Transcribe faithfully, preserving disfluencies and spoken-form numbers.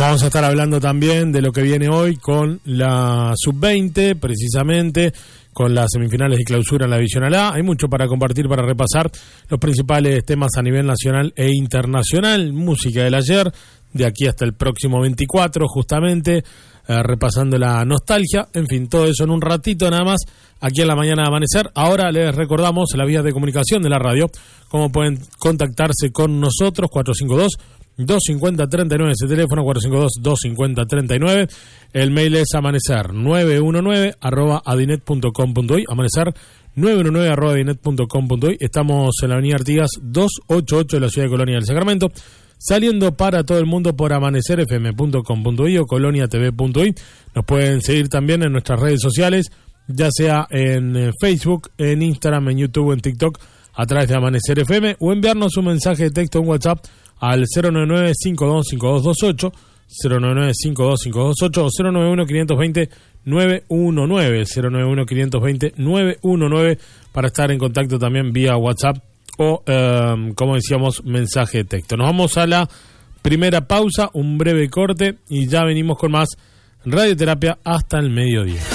Vamos a estar hablando también de lo que viene hoy con la sub veinte, precisamente, con las semifinales de clausura en la Divisional A. Hay mucho para compartir, para repasar los principales temas a nivel nacional e internacional. Música del ayer, de aquí hasta el próximo veinticuatro, justamente, eh, repasando la nostalgia. En fin, todo eso en un ratito nada más, aquí en la mañana de Amanecer. Ahora les recordamos la vía de comunicación de la radio, cómo pueden contactarse con nosotros, cuatro cinco dos, dos cinco cero, tres nueve, ese teléfono, cuatro cinco dos, dos cinco cero, tres nueve. El mail es amanecer nueve uno nueve arroba adinet punto com punto uy, amanecer nueve uno nueve arroba adinet punto com punto uy. Estamos en la avenida Artigas doscientos ochenta y ocho de la ciudad de Colonia del Sacramento, saliendo para todo el mundo por amanecer f m punto com punto uy o colonia t v punto uy. Nos pueden seguir también en nuestras redes sociales, ya sea en Facebook, en Instagram, en YouTube, en TikTok, a través de Amanecer F M, o enviarnos un mensaje de texto en WhatsApp al cero nueve nueve, cinco dos cinco dos dos ocho, cero nueve nueve, cinco dos cinco dos ocho o cero nueve uno, quinientos veinte, nueve uno nueve, cero nueve uno, quinientos veinte, nueve uno nueve, para estar en contacto también vía WhatsApp o, eh, como decíamos, mensaje de texto. Nos vamos a la primera pausa, un breve corte, y ya venimos con más radioterapia hasta el mediodía.